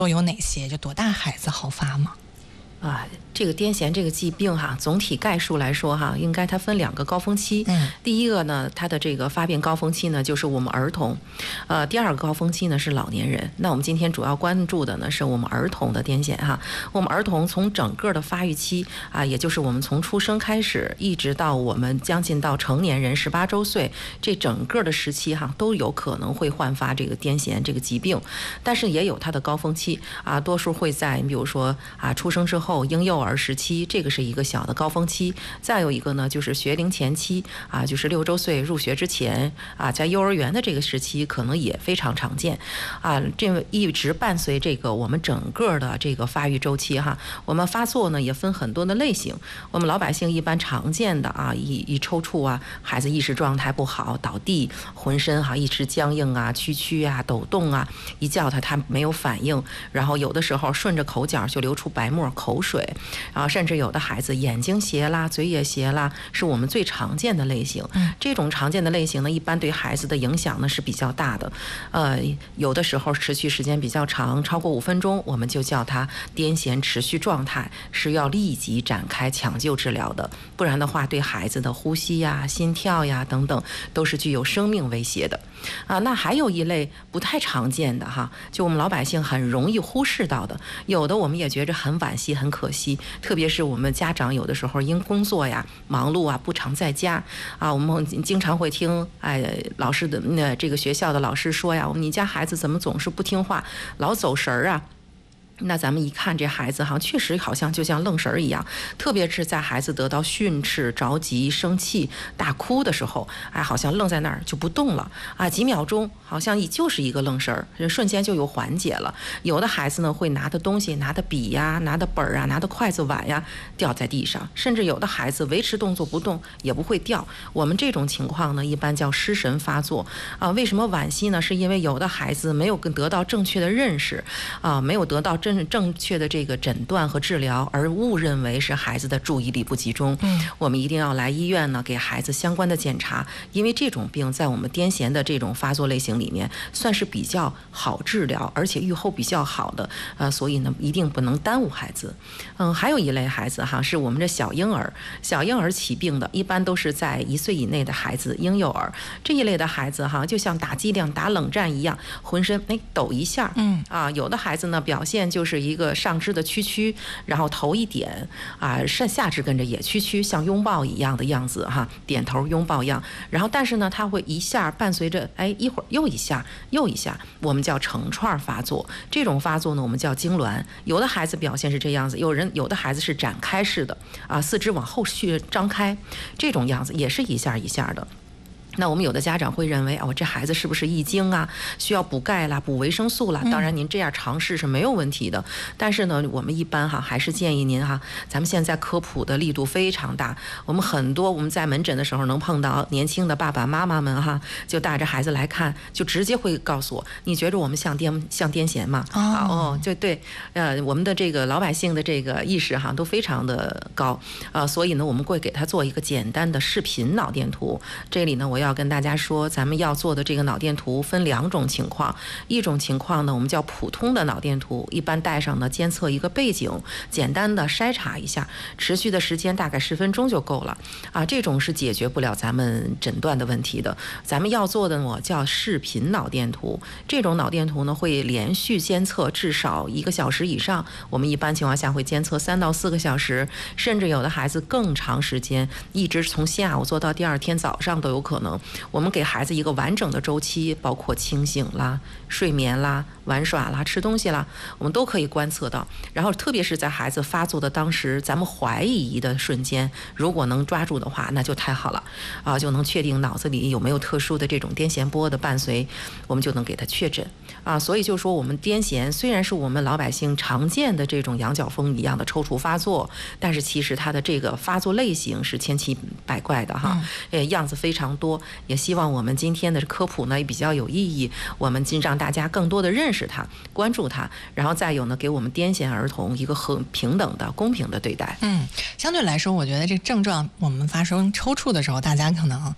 都有哪些？就多大孩子好发吗？ 这个癫痫这个疾病哈，总体概述来说哈，应该它分2个高峰期。第一个呢，它的这个发病高峰期呢，就是我们儿童。第2个高峰期呢是老年人。那我们今天主要关注的呢是我们儿童的癫痫哈。我们儿童从整个的发育期也就是我们从出生开始，一直到我们将近到成年人18周岁，这整个的时期哈，都有可能会焕发这个癫痫这个疾病。但是也有它的高峰期多数会在比如说出生之后婴幼儿时期，这个是一个小的高峰期。再有一个呢，就是学龄前期就是6周岁入学之前在幼儿园的这个时期，可能也非常常见这一直伴随这个我们整个的这个发育周期哈。我们发作呢也分很多的类型，我们老百姓一般常见的一抽搐孩子意识状态不好，倒地，浑身一直僵硬屈抖动一叫他没有反应，然后有的时候顺着口角就流出白沫口水甚至有的孩子眼睛斜啦，嘴也斜啦，是我们最常见的类型。这种常见的类型呢，一般对孩子的影响呢是比较大的。有的时候持续时间比较长，超过5分钟，我们就叫它癫痫持续状态，是要立即展开抢救治疗的。不然的话，对孩子的呼吸心跳等等，都是具有生命威胁的。那还有一类不太常见的就我们老百姓很容易忽视到的，有的我们也觉着很惋惜、很可惜。特别是我们家长有的时候因工作忙碌不常在家我们经常会听老师的这个学校的老师说你家孩子怎么总是不听话，老走神儿那咱们一看这孩子确实好像就像愣神儿一样，特别是在孩子得到训斥、着急、生气、大哭的时候，好像愣在那儿就不动了几秒钟，好像就是一个愣神儿，瞬间就有缓解了。有的孩子呢会拿的东西、拿的笔拿的本拿的筷子碗掉在地上，甚至有的孩子维持动作不动也不会掉。我们这种情况呢，一般叫失神发作为什么惋惜呢？是因为有的孩子没有得到正确的认识没有得到正确的这个诊断和治疗，而误认为是孩子的注意力不集中。我们一定要来医院呢，给孩子相关的检查，因为这种病在我们癫痫的这种发作类型里面，算是比较好治疗，而且预后比较好的所以呢，一定不能耽误孩子。还有一类孩子是我们的小婴儿，小婴儿起病的，一般都是在1岁以内的孩子，婴幼儿这一类的孩子就像打激灵、打冷战一样，浑身抖一下。有的孩子呢表现就是一个上肢的屈，然后头一点下肢跟着也屈，像拥抱一样的样子点头拥抱一样。然后但是呢，他会一下伴随着一会儿又一下，我们叫成串发作。这种发作呢，我们叫痉挛。有的孩子表现是这样子，有的孩子是展开式的四肢往后去张开，这种样子也是一下一下的。那我们有的家长会认为这孩子是不是易经需要补钙啦、补维生素啦？当然您这样尝试是没有问题的。但是呢，我们一般还是建议您咱们现在科普的力度非常大，我们在门诊的时候能碰到年轻的爸爸妈妈们就带着孩子来看，就直接会告诉我，你觉着我们像癫痫吗？就对，我们的这个老百姓的这个意识都非常的高所以呢，我们会给他做一个简单的视频脑电图。这里呢，我要跟大家说，咱们要做的这个脑电图分2种情况。一种情况呢，我们叫普通的脑电图，一般带上呢监测一个背景，简单的筛查一下，持续的时间大概10分钟就够了这种是解决不了咱们诊断的问题的。咱们要做的呢，叫视频脑电图。这种脑电图呢，会连续监测至少1个小时以上，我们一般情况下会监测3到4个小时，甚至有的孩子更长时间，一直从下午做到第2天早上都有可能。我们给孩子一个完整的周期，包括清醒啦、睡眠啦、玩耍啦、吃东西啦，我们都可以观测到。然后特别是在孩子发作的当时，咱们怀疑的瞬间，如果能抓住的话，那就太好了就能确定脑子里有没有特殊的这种癫痫波的伴随，我们就能给他确诊所以就说我们癫痫虽然是我们老百姓常见的这种羊角风一样的抽搐发作，但是其实它的这个发作类型是千奇百怪的样子非常多。也希望我们今天的科普呢也比较有意义，我们让大家更多的认识它、关注它，然后再有呢给我们癫痫儿童一个很平等的、公平的对待。 相对来说，我觉得这症状我们发生抽搐的时候，大家可能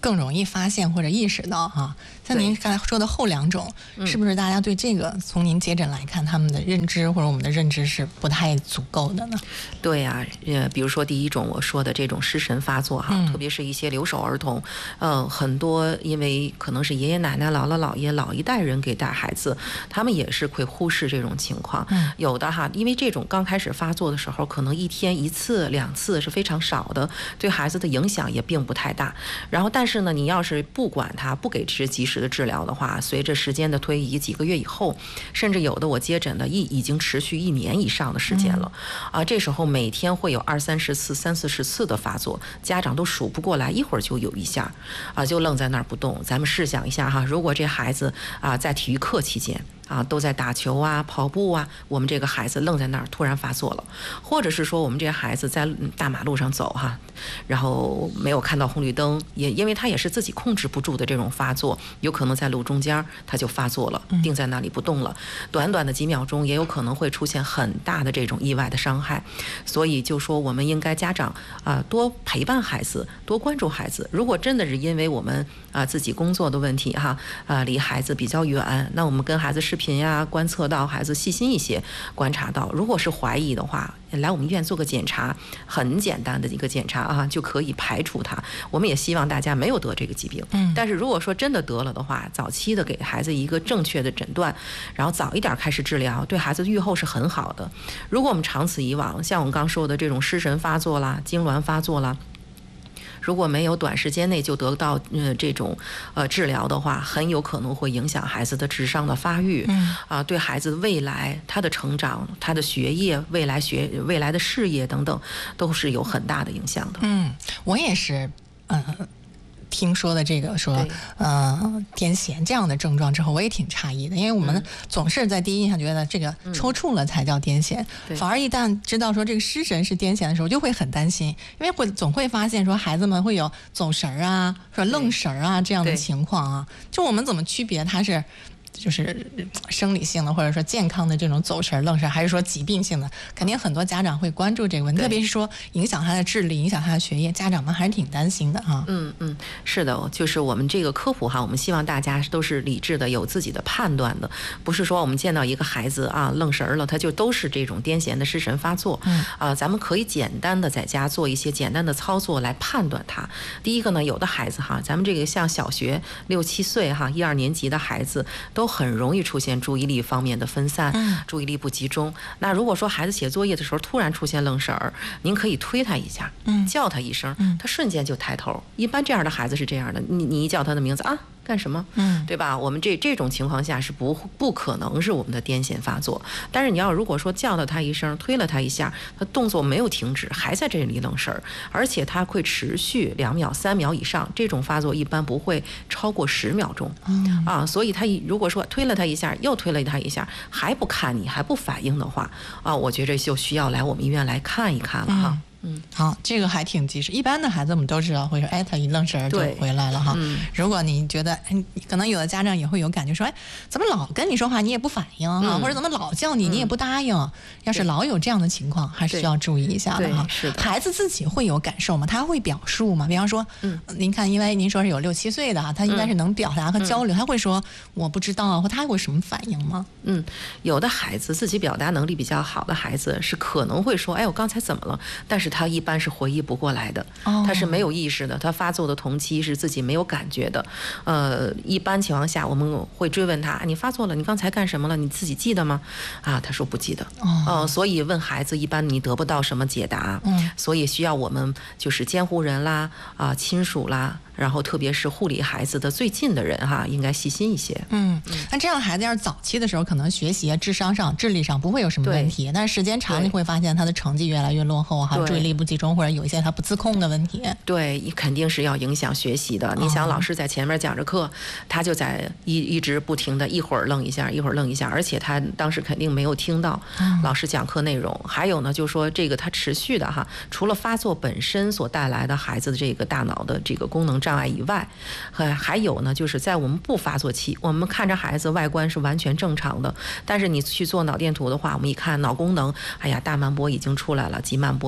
更容易发现或者意识到哈。像您刚才说的后两种，是不是大家对这个从您接诊来看，他们的认知或者我们的认知是不太足够的呢？ 对呀，比如说第一种我说的这种失神发作哈，特别是一些留守儿童，很多因为可能是爷爷奶奶、姥姥姥爷老一代人给带孩子，他们也是会忽视这种情况。有的哈，因为这种刚开始发作的时候，可能一天1次2次是非常少的，对孩子的影响也并不太大。然后但是呢，你要是不管他，不给及时的治疗的话，随着时间的推移，几个月以后，甚至有的我接诊的已经持续1年以上的时间了。这时候每天会有20-30次、30-40次的发作，家长都数不过来，一会儿就有一下，就愣在那儿不动。咱们试想一下哈，如果这孩子在体育课期间都在打球跑步我们这个孩子愣在那儿突然发作了，或者是说我们这个孩子在大马路上走然后没有看到红绿灯，也因为他也是自己控制不住的这种发作，有可能在路中间他就发作了，定在那里不动了，短短的几秒钟也有可能会出现很大的这种意外的伤害。所以就说我们应该家长多陪伴孩子，多关注孩子。如果真的是因为我们自己工作的问题离孩子比较远，那我们跟孩子视频观测到孩子细心一些，观察到如果是怀疑的话，来我们医院做个检查，很简单的一个检查就可以排除它。我们也希望大家没有得这个疾病，但是如果说真的得了的话，早期的给孩子一个正确的诊断，然后早一点开始治疗，对孩子预后是很好的。如果我们长此以往，像我们刚说的这种失神发作啦、痉挛发作啦，如果没有短时间内就得到这种治疗的话，很有可能会影响孩子的智商的发育，对孩子未来他的成长、他的学业、未来的事业等等，都是有很大的影响的。 我也是听说的这个说癫痫这样的症状之后，我也挺诧异的，因为我们总是在第一印象觉得这个抽搐了才叫癫痫，反而一旦知道说这个失神是癫痫的时候，就会很担心，因为总会发现说孩子们会有走神说愣神这样的情况就我们怎么区别它是就是生理性的或者说健康的这种走神愣神，还是说疾病性的？肯定很多家长会关注这个问题，特别是说影响他的智力、影响他的学业，家长们还是挺担心的是的，就是我们这个科普我们希望大家都是理智的，有自己的判断的，不是说我们见到一个孩子愣神了，他就都是这种癫痫的失神发作。咱们可以简单的在家做一些简单的操作来判断他。第一个呢，有的孩子咱们这个像小学6-7岁1-2年级的孩子都很容易出现注意力方面的分散，注意力不集中。那如果说孩子写作业的时候突然出现愣神儿，您可以推他一下，叫他一声，他瞬间就抬头。一般这样的孩子是这样的，你一叫他的名字干什么？对吧？我们这种情况下是不可能是我们的癫痫发作。但是你要如果说叫了他一声，推了他一下，他动作没有停止，还在这里愣神儿，而且他会持续2秒、3秒以上，这种发作一般不会超过10秒钟。所以他如果说推了他一下，又推了他一下，还不看你，还不反应的话，我觉得就需要来我们医院来看一看了好，这个还挺及时。一般的孩子我们都知道会说，他一愣神就回来了如果你觉得，可能有的家长也会有感觉说，怎么老跟你说话你也不反应或者怎么老叫你也不答应？要是老有这样的情况，还是需要注意一下的是的。 孩子自己会有感受吗？他会表述吗？比方说，您看，因为您说是有6-7岁的他应该是能表达和交流，他会说我不知道或他会什么反应吗？ 有的孩子自己表达能力比较好的孩子是可能会说，我刚才怎么了？但是他一般是回忆不过来的，他是没有意识的，他发作的同期是自己没有感觉的。一般情况下我们会追问他，你发作了，你刚才干什么了？你自己记得吗？他说不记得。所以问孩子一般你得不到什么解答，所以需要我们就是监护人啦、亲属啦，然后特别是护理孩子的最近的人应该细心一些。 那这样孩子要是早期的时候，可能学习智商上、智力上不会有什么问题，但是时间长你会发现他的成绩越来越落后，还有注意力不集中，或者有一些他不自控的问题。 对，肯定是要影响学习的。你想，老师在前面讲着课，他就在一直不停的，一会儿愣一下，一会儿愣一下，而且他当时肯定没有听到老师讲课内容。还有呢，就是说这个他持续的除了发作本身所带来的孩子的这个大脑的这个功能障碍以外，还有呢，就是在我们不发作期，我们看着孩子外观是完全正常的，但是你去做脑电图的话，我们一看脑功能，大慢波已经出来了，急慢波全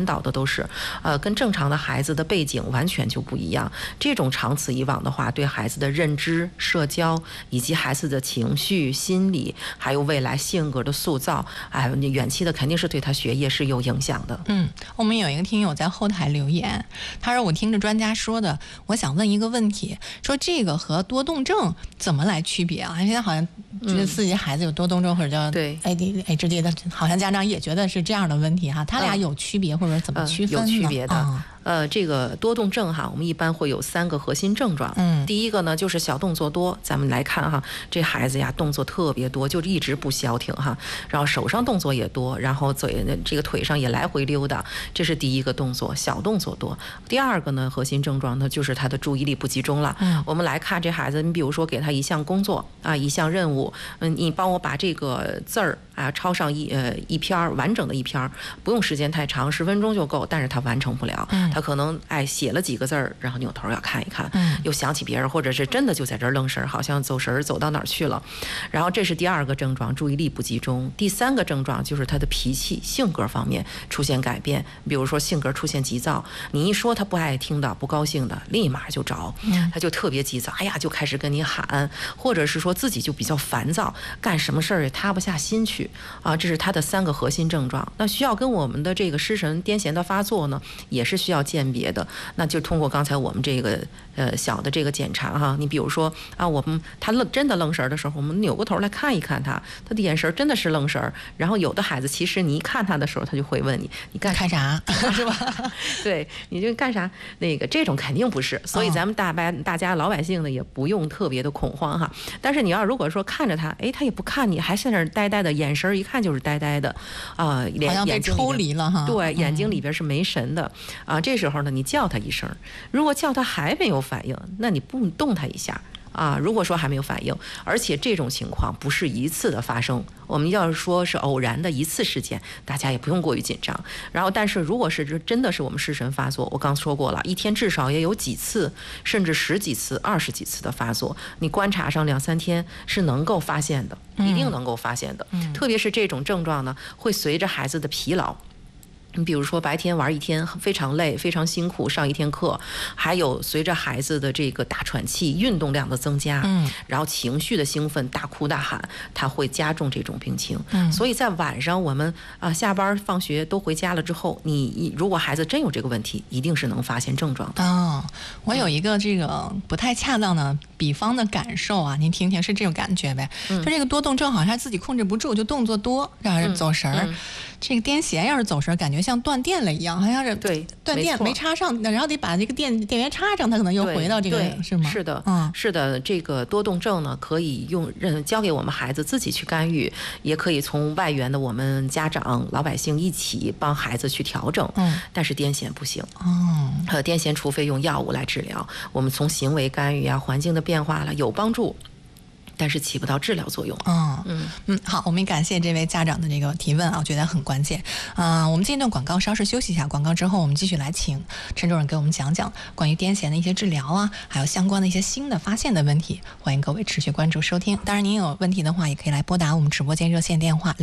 倒的都是，跟正常的孩子的背景完全就不一样。这种长此以往的话，对孩子的认知、社交以及孩子的情绪、心理，还有未来性格的塑造，远期的肯定是对他学业是有影响的。 我们有一个听友在后台留言，他说我听着专家说的，我想问一个问题，说这个和多动症怎么来区别啊？现在好像觉得自己孩子有多动症或者叫 ADHD 的，好像家长也觉得是这样的问题哈，他俩有区别或者怎么区分呢？ 有区别的。这个多动症哈，我们一般会有3个核心症状。第一个呢就是小动作多，咱们来看哈，这孩子呀动作特别多，就一直不消停哈，然后手上动作也多，然后这个腿上也来回溜达，这是第一个动作，小动作多。第二个呢核心症状呢就是他的注意力不集中了。我们来看这孩子，你比如说给他一项工作啊，一项任务，你帮我把这个字儿啊抄上一篇完整的一篇，不用时间太长，10分钟就够，但是他完成不了。他可能写了几个字儿，然后扭头要看一看，又想起别人，或者是真的就在这儿愣神，好像走神走到哪儿去了。然后这是第2个症状，注意力不集中。第3个症状就是他的脾气、性格方面出现改变，比如说性格出现急躁，你一说他不爱听的、不高兴的，立马就着，他就特别急躁，哎呀就开始跟你喊，或者是说自己就比较烦躁，干什么事儿也塌不下心去啊。这是他的3个核心症状。那需要跟我们的这个失神癫痫的发作呢，也是需要鉴别的，那就通过刚才我们这个小的这个检查哈，你比如说啊，他真的愣神的时候，我们扭过头来看一看他的眼神真的是愣神，然后有的孩子其实你一看他的时候，他就会问你干啥是吧？ 对，你就干啥？这种肯定不是，所以咱们大家老百姓呢也不用特别的恐慌哈。但是你要如果说看着他，他也不看你，还在那儿呆呆的，眼神一看就是呆呆的啊， 好像被抽离了哈。 对，眼睛里边是没神的啊。这时候呢，你叫他一声，如果叫他还没有反应，那你不动他一下啊。如果说还没有反应，而且这种情况不是一次的发生，我们要是说是偶然的一次事件，大家也不用过于紧张。然后，但是如果是真的是我们失神发作，我刚说过了，一天至少也有几次，甚至10几次、20几次的发作，你观察上2、3天是能够发现的，一定能够发现的。特别是这种症状呢，会随着孩子的疲劳。你比如说白天玩一天非常累非常辛苦，上一天课，还有随着孩子的这个大喘气、运动量的增加，然后情绪的兴奋、大哭大喊，它会加重这种病情。所以在晚上我们下班放学都回家了之后，你如果孩子真有这个问题，一定是能发现症状的。 我有一个这个不太恰当的比方的感受啊，您听听是这种感觉呗？就这个多动症好像自己控制不住，就动作多，让人走神儿。这个癫痫要是走神，感觉像断电了一样，好像是断电没插上，然后得把这个电源插上，它可能又回到这个，是吗？ 是的，是的。这个多动症呢，可以交给我们孩子自己去干预，也可以从外援的我们家长、老百姓一起帮孩子去调整。但是癫痫不行。癫痫除非用药物来治疗，我们从行为干预啊、环境的变化了有帮助。但是起不到治疗作用。 好，我们感谢这位家长的这个提问啊，我觉得很关键。我们进一段广告，稍事休息一下。广告之后，我们继续来请陈主任给我们讲讲关于癫痫的一些治疗啊，还有相关的一些新的发现的问题。欢迎各位持续关注收听。当然，您有问题的话，也可以来拨打我们直播间热线电话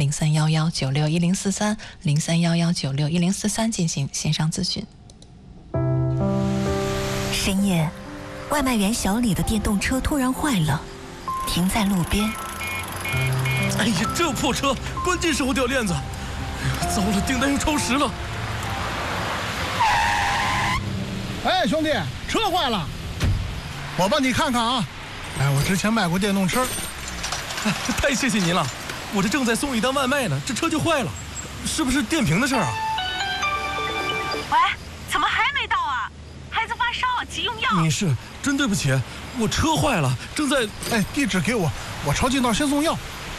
0311961043 0311961043进行线上咨询。 深夜，外卖员小李的电动车突然坏了，停在路边。 哎呀，这破车，关键时候掉链子！哎呀，糟了，订单又超时了。 哎，兄弟，车坏了，我帮你看看啊。哎，我之前卖过电动车。 哎，太谢谢您了，我这正在送一单外卖呢，这车就坏了，是不是电瓶的事儿啊？ 喂，怎么还没到啊？孩子发烧，急用药。 你是真对不起，我车坏了，正在…… 哎，地址给我，我抄近道先送药。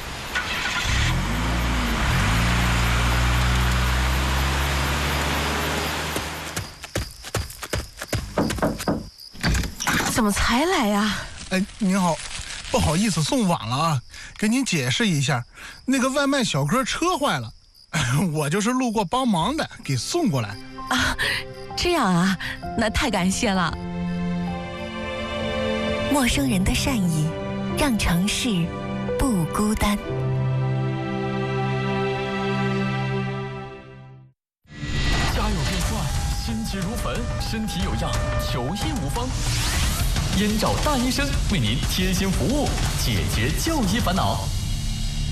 怎么才来呀？ 哎，您好，不好意思送晚了啊，给您解释一下，那个外卖小哥车坏了，我就是路过帮忙的，给送过来。 啊，这样啊，那太感谢了。 陌生人的善意，让城市不孤单。 家有病身体有恙，求医无方。燕赵大医生为您贴心服务，解决就医烦恼。